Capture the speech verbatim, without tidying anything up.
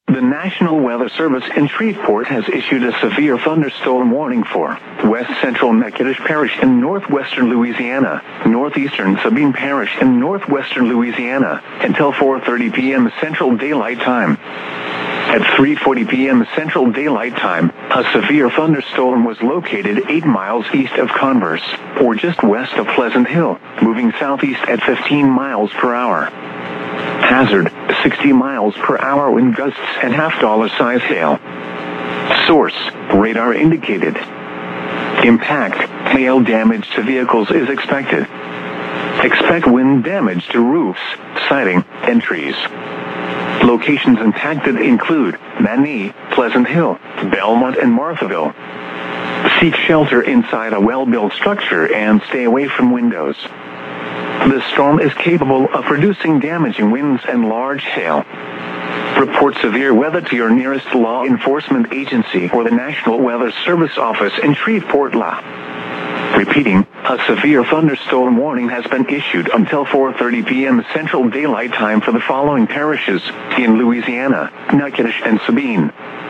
The National Weather Service in Shreveport has issued a severe thunderstorm warning for West Central Natchitoches Parish in northwestern Louisiana, northeastern Sabine Parish in northwestern Louisiana, until four thirty p.m. Central Daylight Time. At three forty p.m. Central Daylight Time, a severe thunderstorm was located eight miles east of Converse, or just west of Pleasant Hill, moving southeast at fifteen miles per hour. Hazard, sixty miles per hour wind gusts and half-dollar size hail. Source, radar indicated. Impact, hail damage to vehicles is expected. Expect wind damage to roofs, siding, and trees. Locations impacted include Manny, Pleasant Hill, Belmont, and Marthaville. Seek shelter inside a well-built structure and stay away from windows. The storm is capable of producing damaging winds and large hail. Report severe weather to your nearest law enforcement agency or the National Weather Service office in Shreveport, La. Repeating, a severe thunderstorm warning has been issued until four thirty p.m. Central Daylight Time for the following parishes in Louisiana, Natchitoches and Sabine.